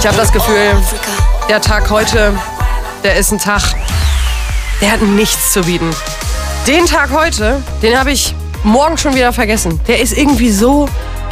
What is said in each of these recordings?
Ich habe das Gefühl, der Tag heute, der ist ein Tag, der hat nichts zu bieten. Den Tag heute, den habe ich morgen schon wieder vergessen. Der ist irgendwie so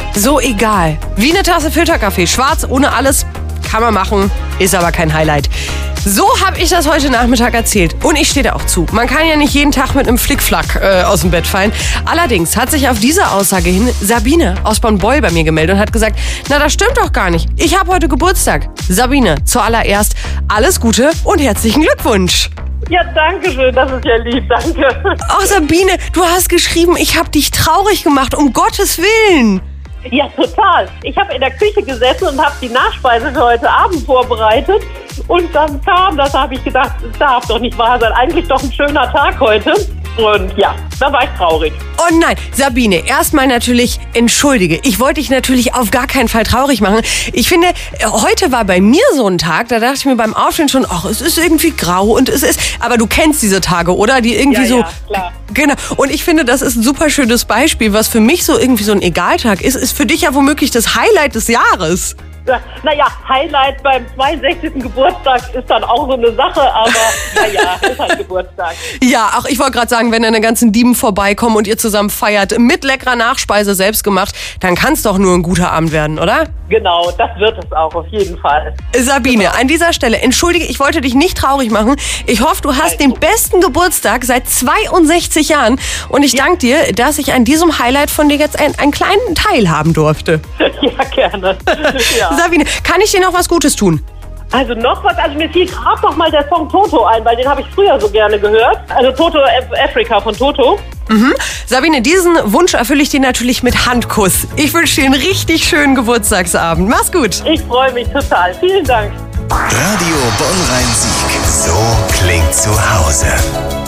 egal. Wie eine Tasse Filterkaffee. Schwarz, ohne alles, kann man machen, ist aber kein Highlight. So habe ich das heute Nachmittag erzählt. Und ich stehe da auch zu. Man kann ja nicht jeden Tag mit einem Flickflack aus dem Bett fallen. Allerdings hat sich auf diese Aussage hin Sabine aus Bonn-Beul bei mir gemeldet und hat gesagt, na, das stimmt doch gar nicht. Ich habe heute Geburtstag. Sabine, zuallererst alles Gute und herzlichen Glückwunsch. Ja, danke schön, das ist ja lieb, danke. Oh, Sabine, du hast geschrieben, ich habe dich traurig gemacht, um Gottes Willen. Ja, total. Ich habe in der Küche gesessen und habe die Nachspeise für heute Abend vorbereitet. Und dann kam das, habe ich gedacht, das darf doch nicht wahr sein. Eigentlich doch ein schöner Tag heute. Und ja, da war ich traurig. Oh nein, Sabine, erstmal natürlich entschuldige. Ich wollte dich natürlich auf gar keinen Fall traurig machen. Ich finde, heute war bei mir so ein Tag, da dachte ich mir beim Aufstehen schon, ach, es ist irgendwie grau und es ist, aber du kennst diese Tage, oder? Die irgendwie so, ja, klar. Genau. Und ich finde, das ist ein super schönes Beispiel, was für mich so irgendwie so ein Egaltag ist für dich ja womöglich das Highlight des Jahres. Naja, Highlight beim 62. Geburtstag ist dann auch so eine Sache, aber naja, ist halt Geburtstag. Ja, auch ich wollte gerade sagen, wenn deine ganzen Dieben vorbeikommen und ihr zusammen feiert, mit leckerer Nachspeise selbst gemacht, dann kann es doch nur ein guter Abend werden, oder? Genau, das wird es auch, auf jeden Fall. Sabine, genau. An dieser Stelle, entschuldige, ich wollte dich nicht traurig machen. Ich hoffe, du hast den besten Geburtstag seit 62 Jahren und ich danke dir, dass ich an diesem Highlight von dir jetzt einen kleinen Teil haben durfte. Ja, gerne. Ja. Sabine, kann ich dir noch was Gutes tun? Also noch was, also mir fiel gerade noch mal der Song Toto ein, weil den habe ich früher so gerne gehört. Also Toto Africa von Toto. Mhm. Sabine, diesen Wunsch erfülle ich dir natürlich mit Handkuss. Ich wünsche dir einen richtig schönen Geburtstagsabend. Mach's gut. Ich freue mich total. Vielen Dank. Radio Bonn-Rhein-Sieg. So klingt zu Hause.